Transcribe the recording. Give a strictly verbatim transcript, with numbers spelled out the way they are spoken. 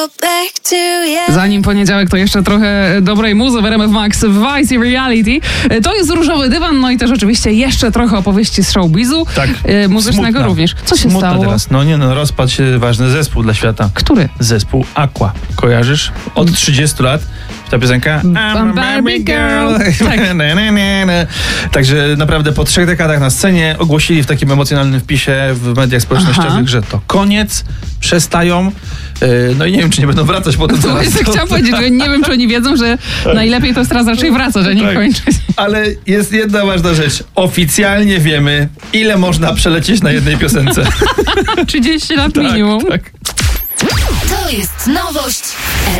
Zanim poniedziałek, to jeszcze trochę dobrej muzy w R M F Max, Vice i Reality. To jest Różowy Dywan, no i też oczywiście jeszcze trochę opowieści z showbizu. Tak. Muzycznego Smutna. również. Co się Smutna stało? teraz. No nie no, rozpadł się ważny zespół dla świata. Który? Zespół Aqua. Kojarzysz? Od trzydziestu lat ta piosenka I'm a Barbie Girl. Tak. Na, na, na, na. Także naprawdę po trzech dekadach na scenie ogłosili w takim emocjonalnym wpisie w mediach społecznościowych, Aha. że to koniec, przestają. No i nie wiem, czy nie będą wracać potem To teraz. jest, chciałam powiedzieć, że nie wiem, czy oni wiedzą, że najlepiej to jest teraz raczej wracać, a nie Tak. kończyć. Ale jest jedna ważna rzecz. Oficjalnie wiemy, ile można przelecieć na jednej piosence. trzydzieści lat minimum. Tak, tak. To jest nowość.